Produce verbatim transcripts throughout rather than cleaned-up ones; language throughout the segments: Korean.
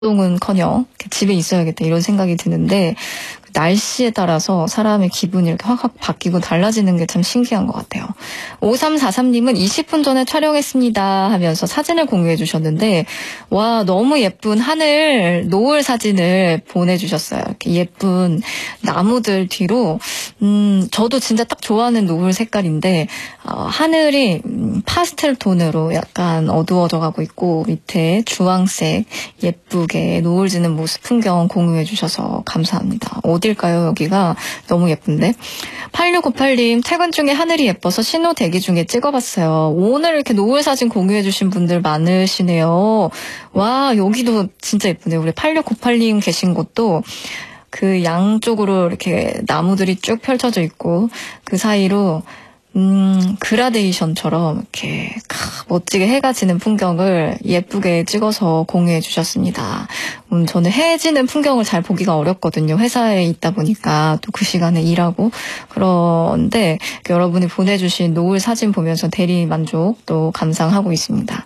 운동은커녕 집에 있어야겠다 이런 생각이 드는데 날씨에 따라서 사람의 기분이 이렇게 확확 바뀌고 달라지는 게 참 신기한 것 같아요. 오삼사삼님은 이십 분 전에 촬영했습니다 하면서 사진을 공유해 주셨는데 와 너무 예쁜 하늘 노을 사진을 보내주셨어요. 이렇게 예쁜 나무들 뒤로 음 저도 진짜 딱 좋아하는 노을 색깔인데 어, 하늘이 파스텔 톤으로 약간 어두워져 가고 있고 밑에 주황색 예쁘게 노을 지는 모습 풍경 공유해 주셔서 감사합니다. 어딜까요? 여기가 너무 예쁜데. 팔육오팔님 퇴근 중에 하늘이 예뻐서 신호 대기 중에 찍어봤어요. 오늘 이렇게 노을 사진 공유해주신 분들 많으시네요. 와 여기도 진짜 예쁘네요. 우리 팔육오팔님 계신 곳도 그 양쪽으로 이렇게 나무들이 쭉 펼쳐져 있고 그 사이로 음, 그라데이션처럼 이렇게 멋지게 해가 지는 풍경을 예쁘게 찍어서 공유해 주셨습니다. 음, 저는 해 지는 풍경을 잘 보기가 어렵거든요. 회사에 있다 보니까 또 그 시간에 일하고 그런데 여러분이 보내주신 노을 사진 보면서 대리 만족 또 감상하고 있습니다.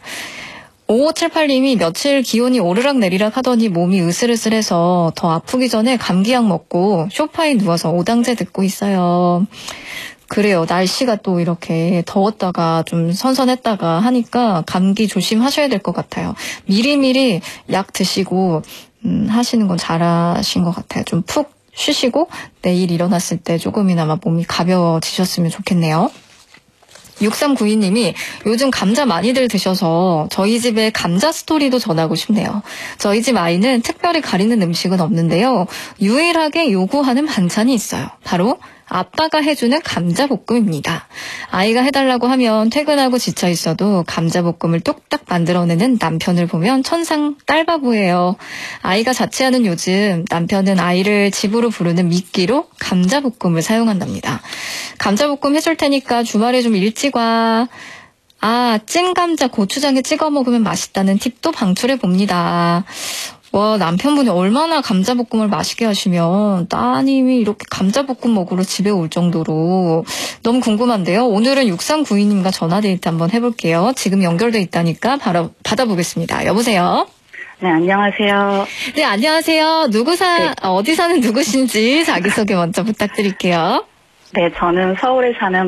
오오칠팔님이 며칠 기온이 오르락 내리락 하더니 몸이 으슬으슬해서 더 아프기 전에 감기약 먹고 소파에 누워서 오당제 듣고 있어요. 그래요. 날씨가 또 이렇게 더웠다가 좀 선선했다가 하니까 감기 조심하셔야 될 것 같아요. 미리미리 약 드시고 음, 하시는 건 잘하신 것 같아요. 좀 푹 쉬시고 내일 일어났을 때 조금이나마 몸이 가벼워지셨으면 좋겠네요. 육삼구이님이 요즘 감자 많이들 드셔서 저희 집에 감자 스토리도 전하고 싶네요. 저희 집 아이는 특별히 가리는 음식은 없는데요. 유일하게 요구하는 반찬이 있어요. 바로 아빠가 해주는 감자볶음입니다. 아이가 해달라고 하면 퇴근하고 지쳐 있어도 감자볶음을 뚝딱 만들어내는 남편을 보면 천상 딸바보예요. 아이가 자취하는 요즘 남편은 아이를 집으로 부르는 미끼로 감자볶음을 사용한답니다. 감자볶음 해줄 테니까 주말에 좀 일찍 와. 아, 찐 감자 고추장에 찍어 먹으면 맛있다는 팁도 방출해 봅니다. 와, 남편분이 얼마나 감자볶음을 맛있게 하시면 따님이 이렇게 감자볶음 먹으러 집에 올 정도로 너무 궁금한데요. 오늘은 육삼구이님과 전화데이트 한번 해볼게요. 지금 연결돼 있다니까 바로 받아보겠습니다. 여보세요? 네, 안녕하세요. 네, 안녕하세요. 누구 사, 네. 어디 사는 누구신지 자기소개 먼저 부탁드릴게요. 네, 저는 서울에 사는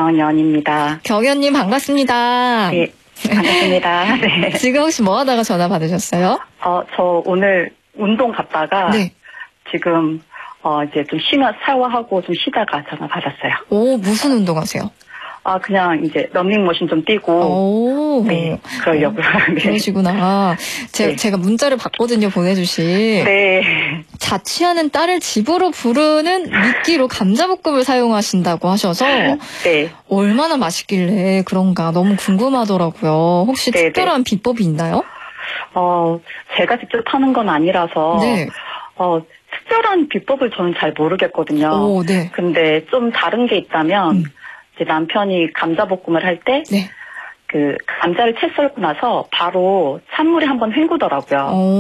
박경연입니다. 경연님 반갑습니다. 네. 반갑습니다. 네. 지금 혹시 뭐 하다가 전화 받으셨어요? 어, 저 오늘 운동 갔다가 네. 지금 어 이제 좀 쉬며 샤워하고 좀 쉬다가 전화 받았어요. 오, 무슨 운동 하세요? 아, 그냥 이제 러닝머신 좀 뛰고. 오. 네, 그러려고요. 네. 그러시구나. 제, 네. 제가 문자를 봤거든요, 보내주신. 네. 자취하는 딸을 집으로 부르는 미끼로 감자볶음을 사용하신다고 하셔서. 네. 얼마나 맛있길래 그런가 너무 궁금하더라고요. 혹시 네, 특별한 네. 비법이 있나요? 어, 제가 직접 하는 건 아니라서. 네. 어, 특별한 비법을 저는 잘 모르겠거든요. 오, 네. 근데 좀 다른 게 있다면, 음. 이제 남편이 감자볶음을 할 때, 네. 그, 감자를 채 썰고 나서 바로 찬물에 한번 헹구더라고요.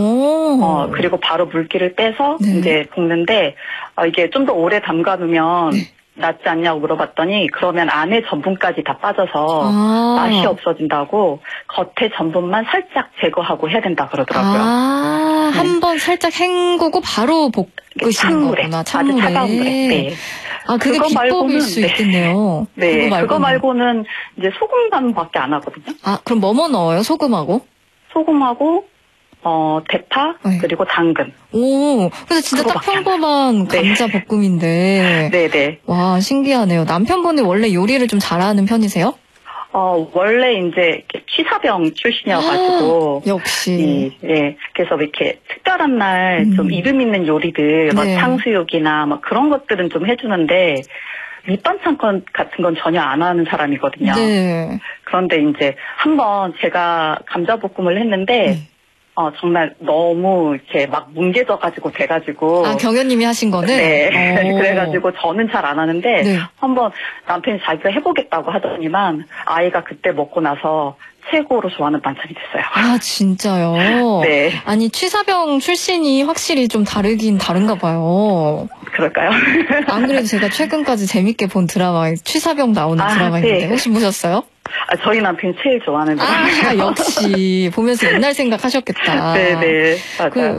오. 어, 그리고 바로 물기를 빼서 네. 이제 볶는데, 어, 이게 좀 더 오래 담가 놓으면, 네. 낫지 않냐고 물어봤더니, 그러면 안에 전분까지 다 빠져서 아. 맛이 없어진다고, 겉에 전분만 살짝 제거하고 해야 된다 그러더라고요. 아, 네. 한번 살짝 헹구고 바로 볶으시는 찬물에, 거구나. 아주 찬물에. 차가운 물에. 네. 아, 그게 그거 비법일 말고는, 수 네. 있겠네요. 네, 그거 말고는. 그거 말고는 이제 소금 간밖에 안 하거든요. 아, 그럼 뭐뭐 넣어요? 소금하고? 소금하고, 어, 대파, 네. 그리고 당근. 오, 근데 진짜 딱 그거밖에 안 평범한 네. 감자 볶음인데. 네네. 와, 신기하네요. 남편분이 원래 요리를 좀 잘하는 편이세요? 어, 원래 이제 취사병 출신이어가지고. 아, 역시. 이, 예. 그래서 이렇게 특별한 날 좀 음. 이름 있는 요리들, 뭐 네. 탕수육이나 뭐 그런 것들은 좀 해주는데, 밑반찬 건 같은 건 전혀 안 하는 사람이거든요. 네. 그런데 이제 한번 제가 감자볶음을 했는데, 네. 어, 정말 너무 이렇게 막 뭉개져가지고 돼가지고. 아, 경연님이 하신 거는? 네. 오. 그래가지고 저는 잘 안 하는데, 네. 한번 남편이 자기가 해보겠다고 하더니만, 아이가 그때 먹고 나서 최고로 좋아하는 반찬이 됐어요. 아, 진짜요? 네. 아니, 취사병 출신이 확실히 좀 다르긴 다른가 봐요. 그럴까요? 안 그래도 제가 최근까지 재밌게 본 드라마, 취사병 나오는 아, 드라마 네. 있는데, 혹시 보셨어요? 아, 저희 남편이 제일 좋아하는 아, 드라마예요. 역시 보면서 옛날 생각하셨겠다. 네네, 맞아요. 그